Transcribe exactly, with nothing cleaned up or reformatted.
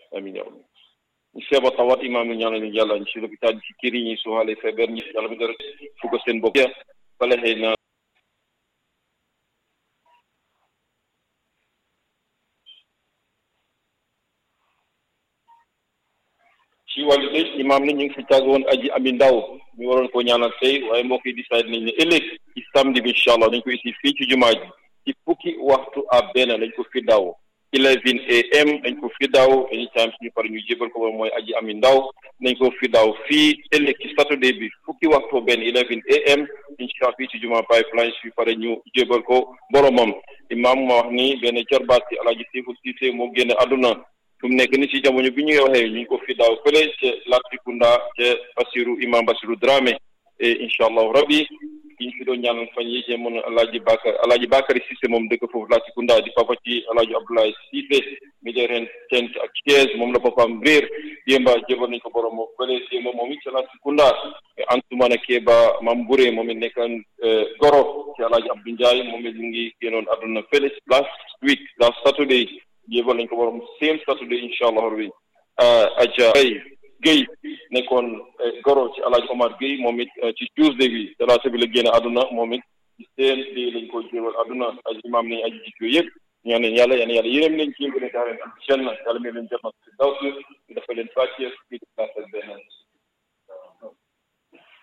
amin ya rabbi ñu feebar tawat imaam yi ñaanal ñu yàlla ñu si lopitaan ci kër yi ñu suxaale feebar ñi yàlla mi dara fu ko seen bopp bala xëy na ci wàllu tey imaam ni ñu ngi fi tàgg woon aji ami ndaw ñu waroon ko ñaanal tey waaye mbokk yi décide nañ ne ëllëg ci samedi bi incha allah dañ ko isi fii ci jumaa ji ci fukki waxtu à benn dañ ko fi daaw eleven a m dañ ko fi daaw anytime suñu pare ñu jébal ko ba mooy aji ami ndaw nañ ko fi daaw fii ëllëg ci saturday bi fukki waxtu benn eleven a m incha allah fii ci jumaa pipeline suñu pare ñu jébal ko boromam imaam ma wax ni benn jarbaat ci alaaji Seefu Siise moo génne àdduna fu mu nekk ni ci jamono bi ñu ngi waxee ñu ngi ko fi daaw fële ca Latrikunda ca Basiru imam Basiru Dramé et incha allahu rabbi ki ñu fi doon ñaanal fan yi ci mën alaaji Bakar alaaji Bakari Cissé moom dëkk foofu Latrikunda di papa ci alaaji Abdoulaye Cissé mi de ren tent ak Thiès moom la papaam réer démba jébal nañ ko borom moom fële démba moom it ca Latrikunda Antumana Keba Mam Bouré moom it nekkan goro ci alaaji Abdou Ndiaye moom it mu ngi génnoon àdduna fële last week last Saturday jébal nañ ko borom same Saturday incha allah rabbi Adja Guèye nekkoon goro ci alaaji Omar Guèye moom it ci Tuesday bi talaata bi la génn àdduna moom it ci seen day lañ ko jébal àdduna aji imaam nañ aji jikko yëpp ñaan leen yàlla yàlla yàlla yërëm leen ci yëngu leen daa leen am janna yàlla may leen jannat si daw si dafa leen fàccee fii di place benn